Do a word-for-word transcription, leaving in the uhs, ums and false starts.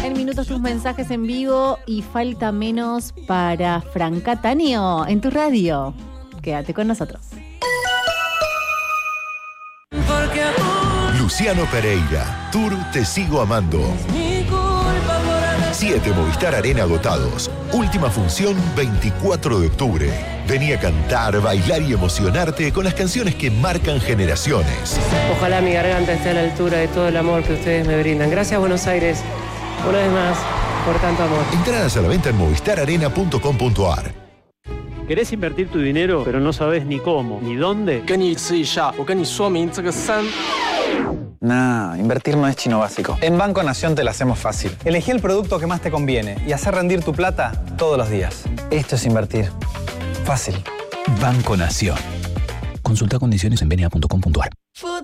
En minutos tus mensajes en vivo y falta menos para Fran Cattaneo en tu radio. Quédate con nosotros. Luciano Pereira, Tour Te Sigo Amando. Siete Movistar Arena agotados. Última función veinticuatro de octubre. Vení a cantar, bailar y emocionarte con las canciones que marcan generaciones. Ojalá mi garganta esté a la altura de todo el amor que ustedes me brindan. Gracias, Buenos Aires, una vez más, por tanto amor. Entradas a la venta en movistar arena punto com punto a r. ¿Querés invertir tu dinero, pero no sabes ni cómo, ni dónde? Nah, invertir no es chino básico. En Banco Nación te la hacemos fácil. Elegí el producto que más te conviene y hacer rendir tu plata todos los días. Esto es invertir. Fácil. Banco Nación. Consulta condiciones en benia punto com punto a r.